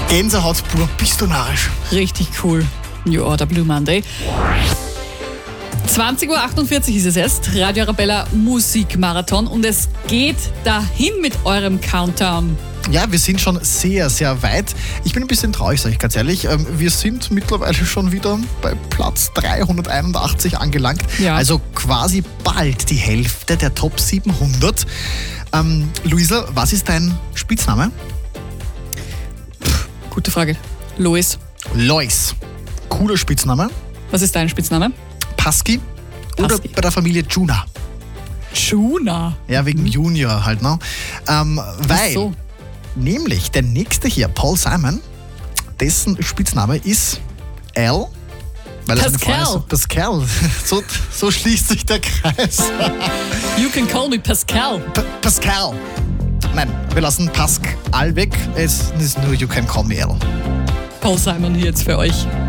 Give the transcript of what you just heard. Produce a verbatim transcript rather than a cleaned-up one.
Gänsehaut pur, bist du narrisch. Richtig cool. You are the Blue Monday. zwanzig Uhr achtundvierzig ist es jetzt. Radio Arabella Musikmarathon und es geht dahin mit eurem Countdown. Ja, wir sind schon sehr, sehr weit. Ich bin ein bisschen traurig, sage ich ganz ehrlich. Wir sind mittlerweile schon wieder bei Platz dreihunderteinundachtzig angelangt. Ja. Also quasi bald die Hälfte der Top siebenhundert. Ähm, Luisa, was ist dein Spitzname? Gute Frage. Lois. Lois. Cooler Spitzname. Was ist dein Spitzname? Pasky. Oder Pasky. bei der Familie Juna. Juna. Ja, wegen Junior halt, ne? Ähm, weil, Ach so. nämlich der nächste hier, Paul Simon, dessen Spitzname ist Al. Weil er seine Pascal. Freundin ist- Pascal. So, so schließt sich der Kreis. You can call me Pascal. P Pascal. Nein, wir lassen Pascal weg. Es ist nur You Can Call Me Al. Paul Simon hier jetzt für euch.